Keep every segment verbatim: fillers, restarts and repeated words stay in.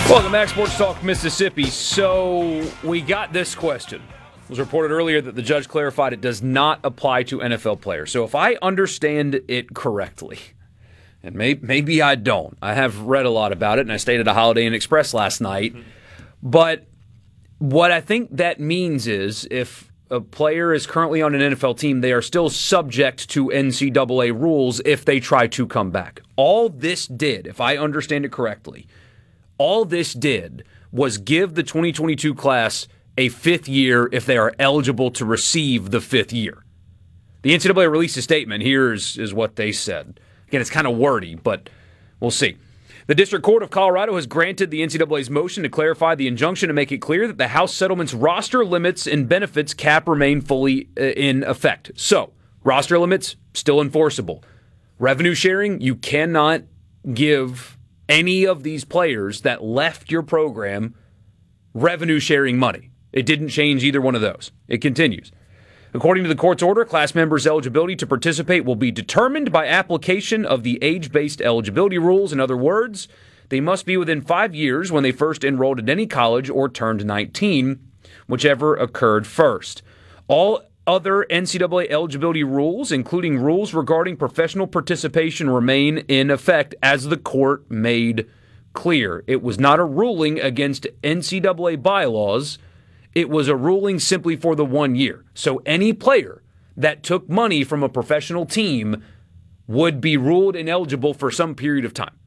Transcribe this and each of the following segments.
Welcome back, Sports Talk Mississippi. So we got this question. It was reported earlier that the judge clarified it does not apply to N F L players. So if I understand it correctly, and may, maybe I don't. I have read a lot about it, and I stayed at a Holiday Inn Express last night. Mm-hmm. But what I think that means is if a player is currently on an N F L team, they are still subject to N C double A rules if they try to come back. All this did, if I understand it correctly, all this did was give the twenty twenty-two class a fifth year if they are eligible to receive the fifth year. The N C double A released a statement. Here's is what they said. Again, it's kind of wordy, but we'll see. The District Court of Colorado has granted the N C double A's motion to clarify the injunction to make it clear that the House settlement's roster limits and benefits cap remain fully in effect. So, roster limits, still enforceable. Revenue sharing, you cannot give any of these players that left your program revenue sharing money. It didn't change either one of those. It continues. According to the court's order, class members' eligibility to participate will be determined by application of the age-based eligibility rules. In other words, they must be within five years when they first enrolled at any college or turned nineteen, whichever occurred first. All other N C double A eligibility rules, including rules regarding professional participation, remain in effect, as the court made clear. It was not a ruling against N C double A bylaws. It was a ruling simply for the one year. So any player that took money from a professional team would be ruled ineligible for some period of time.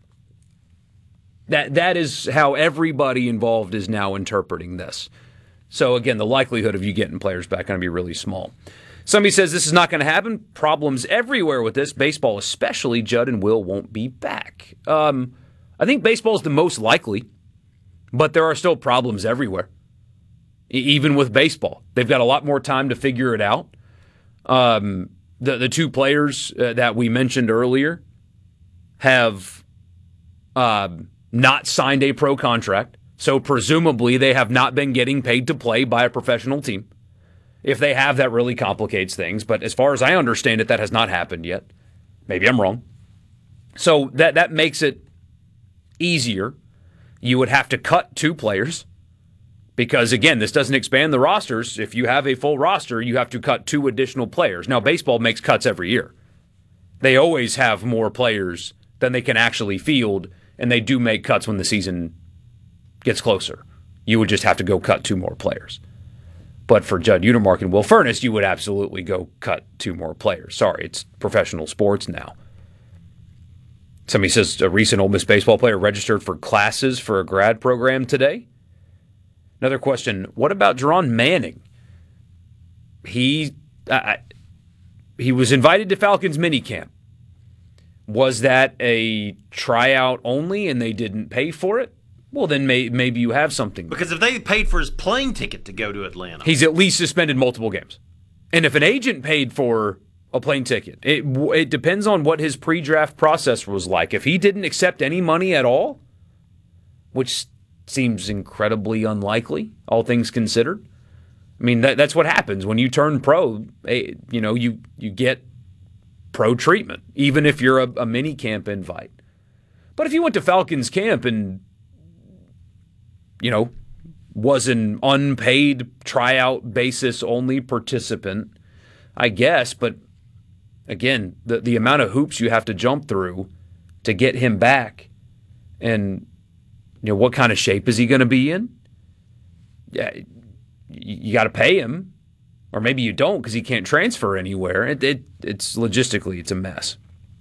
That that is how everybody involved is now interpreting this. So again, the likelihood of you getting players back going to be really small. Somebody says this is not going to happen. Problems everywhere with this. Baseball especially. Judd and Will won't be back. Um, I think baseball is the most likely, but there are still problems everywhere. Even with baseball, they've got a lot more time to figure it out. Um, the the two players uh, that we mentioned earlier have uh, not signed a pro contract, so presumably they have not been getting paid to play by a professional team. If they have, that really complicates things. But as far as I understand it, that has not happened yet. Maybe I'm wrong. So that that makes it easier. You would have to cut two players. Because, again, this doesn't expand the rosters. If you have a full roster, you have to cut two additional players. Now, baseball makes cuts every year. They always have more players than they can actually field, and they do make cuts when the season gets closer. You would just have to go cut two more players. But for Judd Utermark and Will Furniss, you would absolutely go cut two more players. Sorry, it's professional sports now. Somebody says a recent Ole Miss baseball player registered for classes for a grad program today. Another question, what about Jerron Manning? He uh, he was invited to Falcons minicamp. Was that a tryout only and they didn't pay for it? Well, then may, maybe you have something. Because if they paid for his plane ticket to go to Atlanta. He's at least suspended multiple games. And if an agent paid for a plane ticket, it, it depends on what his pre-draft process was like. If he didn't accept any money at all, which seems incredibly unlikely, all things considered. I mean, that, that's what happens when you turn pro. You know, you you get pro treatment, even if you're a, a mini camp invite. But if you went to Falcons camp and, you know, was an unpaid tryout basis only participant, I guess. But again, the the amount of hoops you have to jump through to get him back, and you know, what kind of shape is he going to be in? Yeah, you, you got to pay him, or maybe you don't because he can't transfer anywhere. It, it it's logistically it's a mess.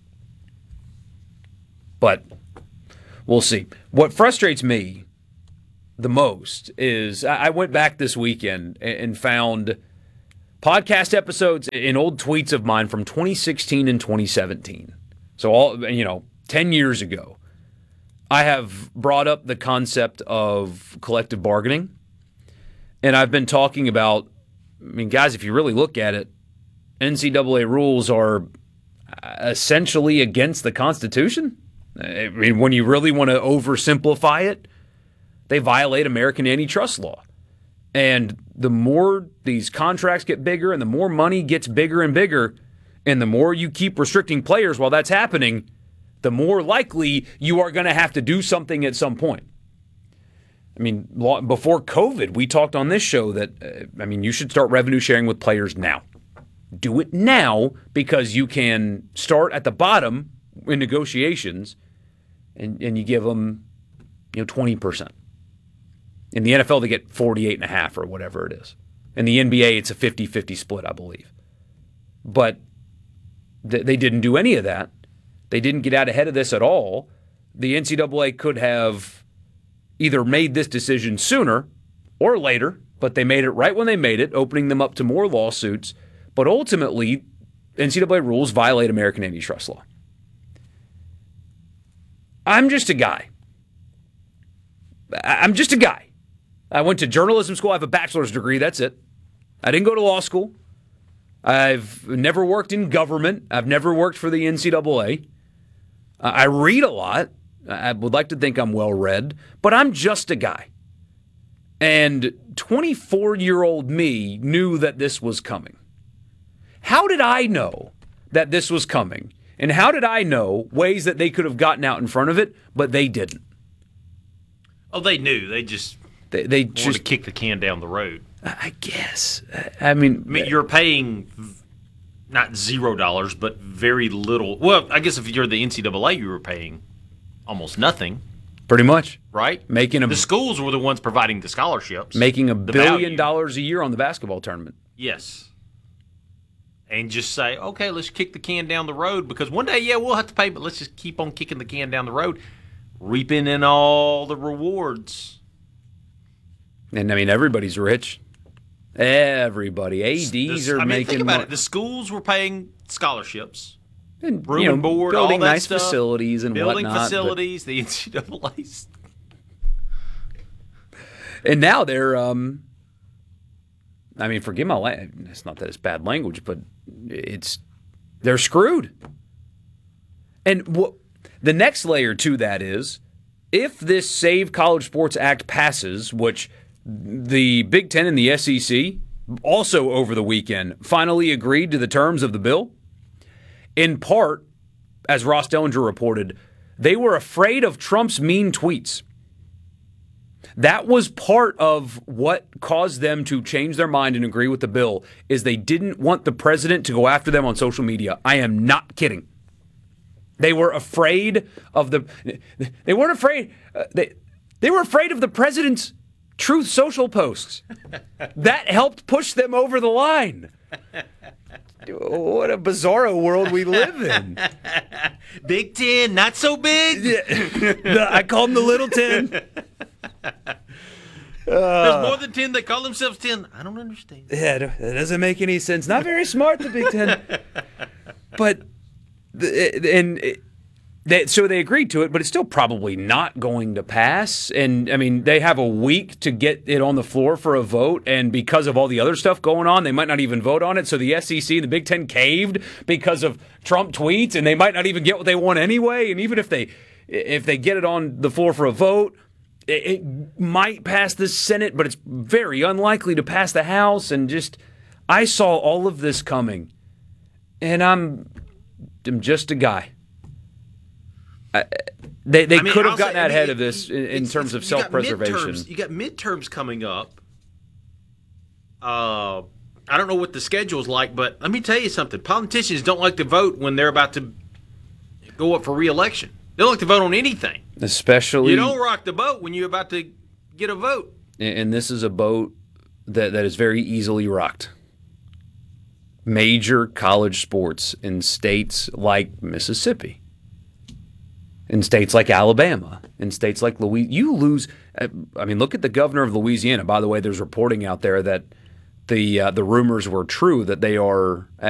But we'll see. What frustrates me the most is I went back this weekend and found podcast episodes and old tweets of mine from twenty sixteen and twenty seventeen. So all you know, ten years ago. I have brought up the concept of collective bargaining, and I've been talking about, I mean, guys, if you really look at it, N C double A rules are essentially against the Constitution. I mean, when you really want to oversimplify it, they violate American antitrust law. And the more these contracts get bigger and the more money gets bigger and bigger, and the more you keep restricting players while that's happening, the more likely you are going to have to do something at some point. I mean, before COVID, we talked on this show that, uh, I mean, you should start revenue sharing with players now. Do it now because you can start at the bottom in negotiations and, and you give them, you know, twenty percent. In the N F L, they get forty-eight and a half or whatever it is. In the N B A, it's a fifty-fifty split, I believe. But th- they didn't do any of that. They didn't get out ahead of this at all. The N C double A could have either made this decision sooner or later, but they made it right when they made it, opening them up to more lawsuits. But ultimately, N C double A rules violate American antitrust law. I'm just a guy. I'm just a guy. I went to journalism school. I have a bachelor's degree. That's it. I didn't go to law school. I've never worked in government. I've never worked for the N C double A. I read a lot. I would like to think I'm well-read, but I'm just a guy. And twenty-four-year-old me knew that this was coming. How did I know that this was coming? And how did I know ways that they could have gotten out in front of it, but they didn't? Oh, they knew. They just they, they wanted just to kick the can down the road. I guess. I mean, I mean, you're paying not zero dollars, but very little. Well, I guess if you're the N C double A, you were paying almost nothing. Pretty much. Right? Making a, the schools were the ones providing the scholarships. Making a billion value. dollars a year on the basketball tournament. Yes. And just say, okay, let's kick the can down the road because one day, yeah, we'll have to pay, but let's just keep on kicking the can down the road, reaping in all the rewards. And, I mean, everybody's rich. Everybody. A Ds are I mean, making think about more. it. The schools were paying scholarships. And, Room you know, and board, building all that nice stuff, facilities and building whatnot. facilities, but, the N C double A. And now they're, um, I mean, forgive my language. It's not that it's bad language, but it's they're screwed. And what the next layer to that is, if this Save College Sports Act passes, which the Big Ten and the S E C also over the weekend finally agreed to the terms of the bill. In part, as Ross Dellinger reported, they were afraid of Trump's mean tweets. That was part of what caused them to change their mind and agree with the bill, is they didn't want the president to go after them on social media. I am not kidding. They were afraid of the they weren't afraid uh, they they were afraid of the president's Truth Social posts. That helped push them over the line. What a bizarro world we live in. Big Ten, not so big. Yeah. I call them the Little Ten. There's more than ten. They call themselves ten. I don't understand. Yeah, that doesn't make any sense. Not very smart, the Big Ten. But, and they, so they agreed to it, but it's still probably not going to pass. And, I mean, they have a week to get it on the floor for a vote, and because of all the other stuff going on, they might not even vote on it. So the S E C and the Big Ten caved because of Trump tweets, and they might not even get what they want anyway. And even if they if they get it on the floor for a vote, it, it might pass the Senate, but it's very unlikely to pass the House. And just, I saw all of this coming, and I'm, I'm just a guy. I, they they I mean, could have gotten say, ahead I mean, of this in, in terms of self-preservation. You got midterms coming up. Uh, I don't know what the schedule is like, but let me tell you something. Politicians don't like to vote when they're about to go up for re-election. They don't like to vote on anything. Especially, you don't rock the boat when you're about to get a vote. And this is a boat that, that is very easily rocked. Major college sports in states like Mississippi, in states like Alabama, in states like Louisiana. You lose. I mean, look at the governor of Louisiana. By the way, there's reporting out there that the uh, the rumors were true that they are